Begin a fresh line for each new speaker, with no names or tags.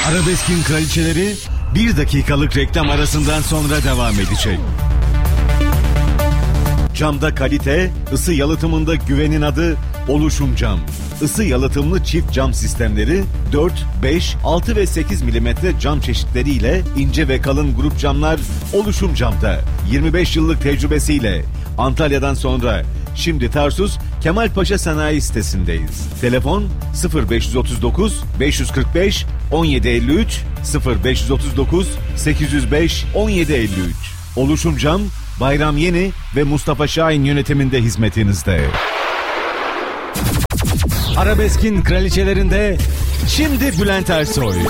Arabeskin kraliçeleri 1 dakikalık reklam arasından sonra devam edecek. Camda kalite, ısı yalıtımında güvenin adı Oluşum Cam. Isı yalıtımlı çift cam sistemleri 4, 5, 6 ve 8 mm cam çeşitleriyle ince ve kalın grup camlar Oluşum Cam'da. 25 yıllık tecrübesiyle Antalya'dan sonra şimdi Tarsus Kemalpaşa Sanayi sitesindeyiz. Telefon 0539 545 1753 0539 805 1753. Oluşum Cam, Bayram Yeni ve Mustafa Şahin yönetiminde hizmetinizde. Arabeskin kraliçelerinde şimdi Bülent Ersoy.